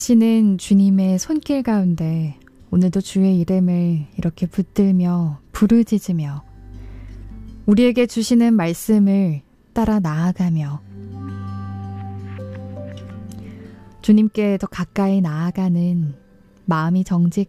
씨는 주님의 손길 가운데 오늘도 주의 이름을 이렇게 붙들며 부르짖으며 우리에게 주시는 말씀을 따라 나아가며 주님께 더 가까이 나아가는 마음이 정직한